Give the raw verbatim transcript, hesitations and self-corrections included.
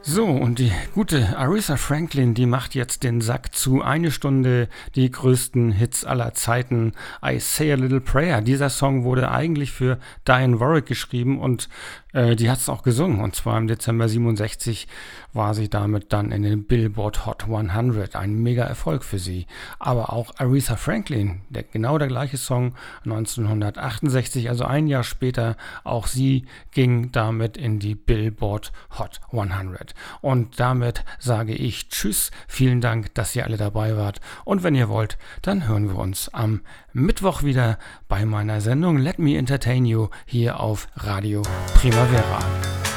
So, und die gute Aretha Franklin, die macht jetzt den Sack zu. Eine Stunde die größten Hits aller Zeiten. I Say a Little Prayer. Dieser Song wurde eigentlich für Diane Warwick geschrieben und äh, die hat es auch gesungen. Und zwar im Dezember siebenundsechzig war sie damit dann in den Billboard Hot hundert. Ein mega Erfolg für sie. Aber auch Aretha Franklin, der, genau der gleiche Song, neunzehnhundertachtundsechzig, also ein Jahr später, auch sie ging damit in die Billboard Hot hundert. Und damit sage ich Tschüss, vielen Dank, dass ihr alle dabei wart. Und wenn ihr wollt, dann hören wir uns am Mittwoch wieder bei meiner Sendung Let Me Entertain You hier auf Radio Primavera.